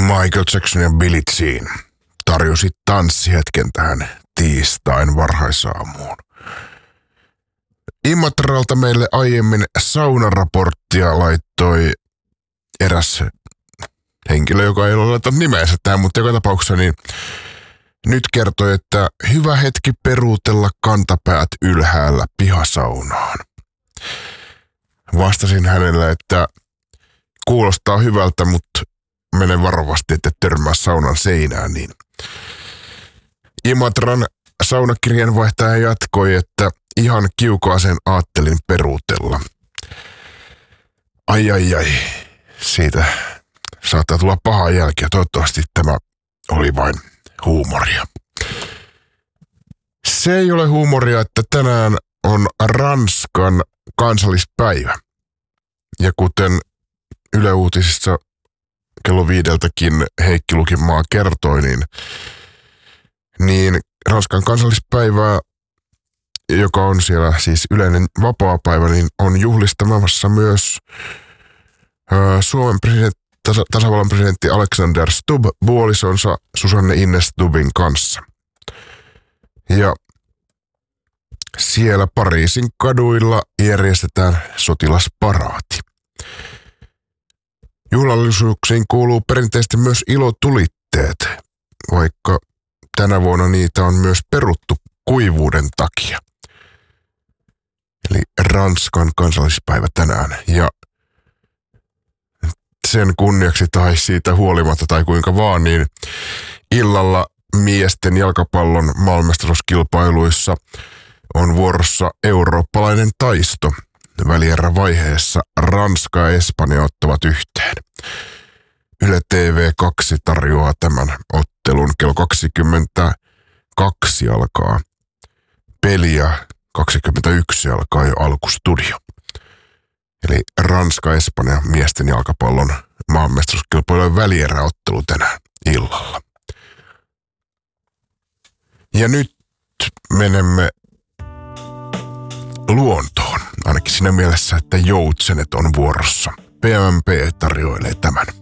Michael Jackson ja Billie Jean tarjosi tanssihetken tähän tiistain varhaisaamuun. Imatralta meille aiemmin saunaraporttia laittoi eräs henkilö, joka ei ole laittanut nimensä tähän, mutta joka tapauksessa niin nyt kertoi, että hyvä hetki peruutella kantapäät ylhäällä pihasaunaan. Vastasin hänelle, että kuulostaa hyvältä, mutta mene varovasti, että törmää saunan seinään. Niin Imatran saunakirjeenvaihtaja jatkoi, että ihan kiukaaseen aattelin peruutella. Ai, siitä saattaa tulla pahaa jälkeä. Toivottavasti tämä oli vain huumoria. Se ei ole huumoria, että tänään on Ranskan kansallispäivä. Ja kuten Yle Uutisissa kello 5:00kin Heikki Lukimaa kertoi, niin Ranskan kansallispäivää, joka on siellä siis yleinen vapaapäivä, niin on juhlistamassa myös Suomen tasavallan presidentti Alexander Stubb puolisonsa Susanne Ines Stubbin kanssa. Ja siellä Pariisin kaduilla järjestetään sotilasparaati. Juhlallisuuksiin kuuluu perinteisesti myös ilotulitteet, vaikka tänä vuonna niitä on myös peruttu kuivuuden takia. Eli Ranskan kansallispäivä tänään. Ja sen kunniaksi tai siitä huolimatta tai kuinka vaan, niin illalla miesten jalkapallon maailmanmestaruuskilpailuissa on vuorossa eurooppalainen taisto. Välierävaiheessa Ranska ja Espanja ottavat yhteen. Yle TV2 tarjoaa tämän ottelun. Kello 22 alkaa peli ja 21 alkaa jo alkustudio. Eli Ranska-Espanja miesten jalkapallon maailmanmestaruuskilpailujen välieräottelu tänään illalla. Ja nyt menemme luontoon, ainakin siinä mielessä, että joutsenet on vuorossa. PMP tarjoilee tämän.